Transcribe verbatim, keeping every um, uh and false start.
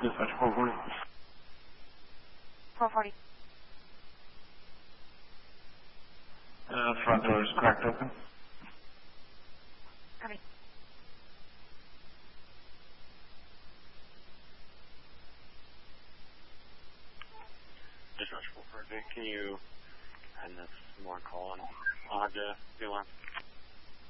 Dispatch four forty. four forty. Uh, front door is cracked open. Copy. Dispatch four forty, can you, and that's more call on Aja, the alarm?